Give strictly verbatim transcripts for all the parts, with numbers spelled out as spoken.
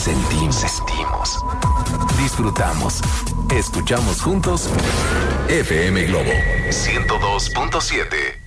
sentimos, sentimos, disfrutamos, escuchamos juntos F M Globo ciento dos punto siete.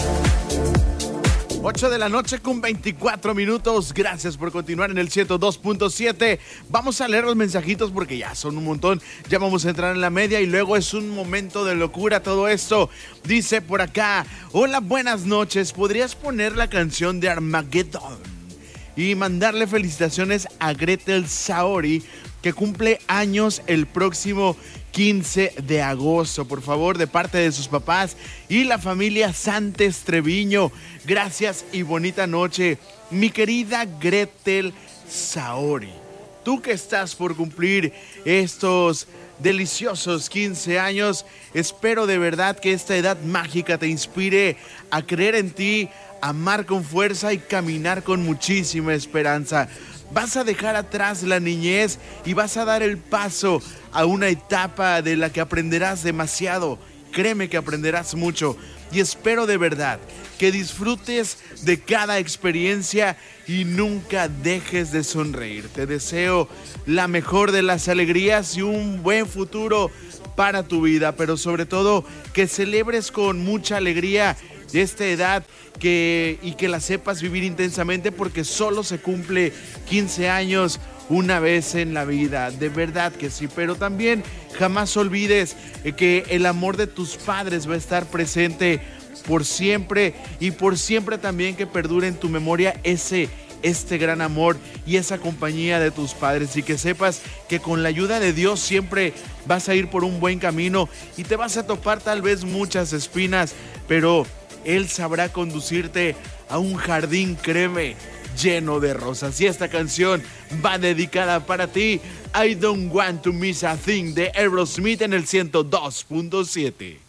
ocho de la noche con veinticuatro minutos. Gracias por continuar en el ciento dos punto siete. Vamos a leer los mensajitos porque ya son un montón. Ya vamos a entrar en la media y luego es un momento de locura todo esto. Dice por acá: hola, buenas noches. ¿Podrías poner la canción de Armageddon y mandarle felicitaciones a Gretel Saori, que cumple años el próximo quince de agosto, por favor, de parte de sus papás y la familia Santos Treviño? Gracias y bonita noche, mi querida Gretel Saori. Tú que estás por cumplir estos deliciosos quince años, espero de verdad que esta edad mágica te inspire a creer en ti, amar con fuerza y caminar con muchísima esperanza. Vas a dejar atrás la niñez y vas a dar el paso a una etapa de la que aprenderás demasiado. Créeme que aprenderás mucho y espero de verdad que disfrutes de cada experiencia y nunca dejes de sonreír. Te deseo la mejor de las alegrías y un buen futuro para tu vida, pero sobre todo que celebres con mucha alegría esta edad que, y que la sepas vivir intensamente, porque solo se cumple quince años una vez en la vida, de verdad que sí. Pero también jamás olvides que el amor de tus padres va a estar presente por siempre, y por siempre también que perdure en tu memoria ese este gran amor y esa compañía de tus padres, y que sepas que con la ayuda de Dios siempre vas a ir por un buen camino y te vas a topar tal vez muchas espinas, pero Él sabrá conducirte a un jardín, créeme, lleno de rosas. Y esta canción va dedicada para ti. I Don't Want to Miss a Thing de Aerosmith en el ciento dos punto siete.